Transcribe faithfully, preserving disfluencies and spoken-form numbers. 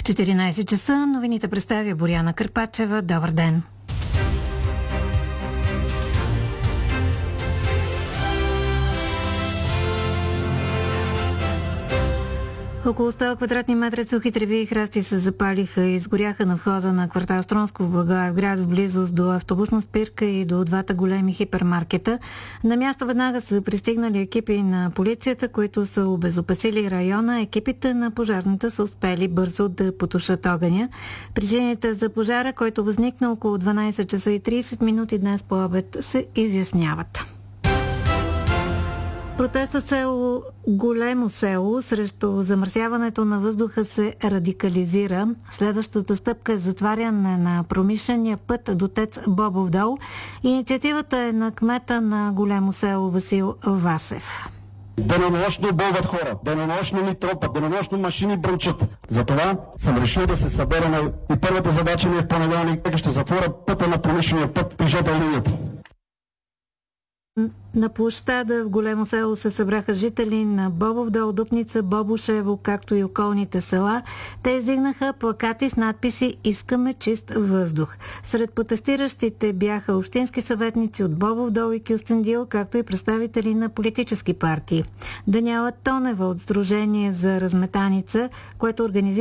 четиринайсет часа новините представя Боряна Кърпачева. Добър ден! Около сто квадратни метра сухи треви и храсти се запалиха и изгоряха на входа на квартал Стронско в Благоевград, в близост до автобусна спирка и до двата големи хипермаркета. На място веднага са пристигнали екипи на полицията, които са обезопасили района. Екипите на пожарната са успели бързо да потушат огъня. Причините за пожара, който възникна около дванайсет часа и трийсет минути днес по обед, се изясняват. Протестът в село Големо село срещу замърсяването на въздуха се радикализира. Следващата стъпка е затваряне на промишления път до ТЕЦ Бобов дол. Инициативата е на кмета на Големо село Васил Васев. Денонощно бълват хора, денонощно ми тропат, денонощно машини бръмчат. Затова съм решил да се съберем и първата задача ми е в понеделник, ще затворя пътя на промишления път при жп линията. На площада в Големо село се събраха жители на Бобов дол, Дупница, Бобошево, както и околните села. Те издигнаха плакати с надписи "Искаме чист въздух". Сред протестиращите бяха общински съветници от Бобов дол и Кюстендил, както и представители на политически партии. Даниела Тонева от Сдружение за разметаница, което организира